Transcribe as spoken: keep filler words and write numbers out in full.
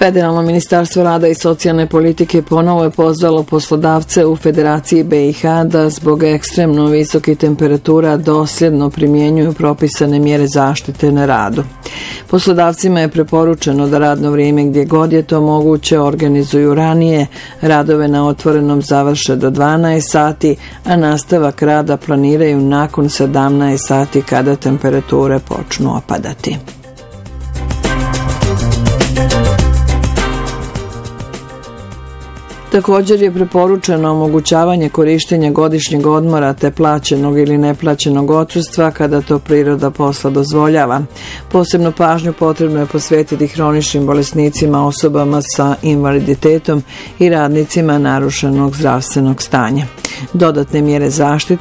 Federalno ministarstvo rada i socijalne politike ponovo je pozvalo poslodavce u Federaciji B i H da zbog ekstremno visokih temperatura dosljedno primjenjuju propisane mjere zaštite na radu. Poslodavcima je preporučeno da radno vrijeme gdje god je to moguće organizuju ranije, radove na otvorenom završe do dvanaest sati, a nastavak rada planiraju nakon sedamnaest sati kada temperature počnu opadati. Također je preporučeno omogućavanje korištenja godišnjeg odmora te plaćenog ili neplaćenog odsustva kada to priroda posla dozvoljava. Posebnu pažnju potrebno je posvetiti hroničnim bolesnicima, osobama sa invaliditetom i radnicima narušenog zdravstvenog stanja. Dodatne mjere zaštite